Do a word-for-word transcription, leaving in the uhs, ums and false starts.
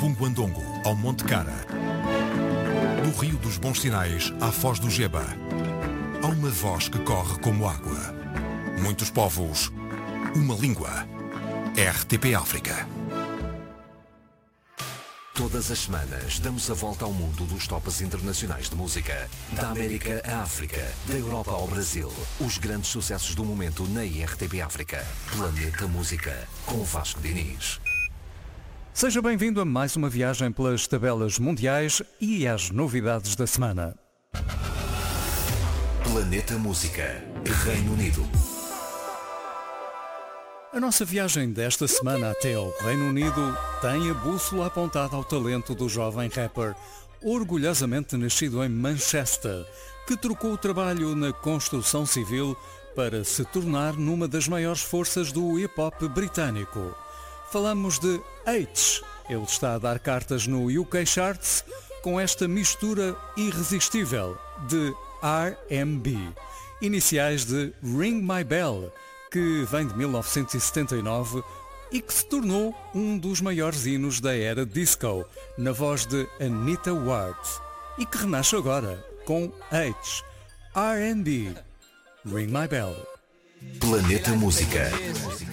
Punguandongo ao Monte Cara. Do Rio dos Bons Sinais à Foz do Geba. Há uma voz que corre como água. Muitos povos, uma língua. R T P África. Todas as semanas damos a volta ao mundo dos tops internacionais de música. Da América à África, da Europa ao Brasil. Os grandes sucessos do momento na R T P África. Planeta Música, com Vasco Diniz. Seja bem-vindo a mais uma viagem pelas tabelas mundiais e às novidades da semana. Planeta Música, Reino Unido. A nossa viagem desta semana até ao Reino Unido tem a bússola apontada ao talento do jovem rapper, orgulhosamente nascido em Manchester, que trocou o trabalho na construção civil para se tornar numa das maiores forças do hip-hop britânico. Falamos de H. Ele está a dar cartas no U K Charts com esta mistura irresistível de R and B, iniciais de Ring My Bell, que vem de mil novecentos e setenta e nove e que se tornou um dos maiores hinos da era disco, na voz de Anita Ward, e que renasce agora com H. R and B, Ring My Bell. Planeta Música,